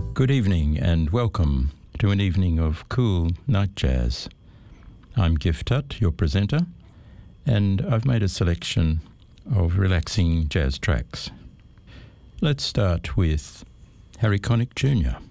Good evening and welcome to an evening of cool night jazz. I'm Gift Tutt, your presenter, and I've made a selection of relaxing jazz tracks. Let's start with Harry Connick Jr.